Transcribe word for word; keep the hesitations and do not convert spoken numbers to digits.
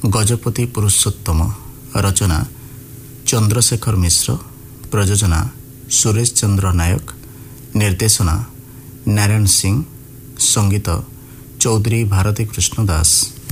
ଗଜପତି ପୁରୁଷୋତ୍ତମ, ରଚନା ଚନ୍ଦ୍ରଶେଖର ମିଶ୍ର, ପ୍ରଯୋଜନା ସୁରେଶ ଚନ୍ଦ୍ର ନାୟକ, ନିର୍ଦ୍ଦେଶନା ନାରାୟଣ ସିଂ, ସଙ୍ଗୀତ ଚୌଧୁରୀ ଭାରତୀ କୃଷ୍ଣ ଦାସ।